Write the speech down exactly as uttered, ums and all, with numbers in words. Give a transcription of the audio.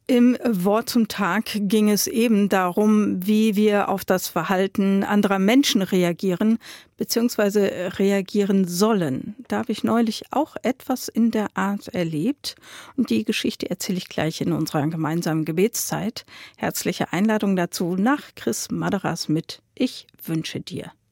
Im Wort zum Tag ging es eben darum, wie wir auf das Verhalten anderer Menschen reagieren bzw. reagieren sollen. Da habe ich neulich auch etwas in der Art erlebt und die Geschichte erzähle ich gleich in unserer gemeinsamen Gebetszeit. Herzliche Einladung dazu nach Chris Madaras mit Ich wünsche dir.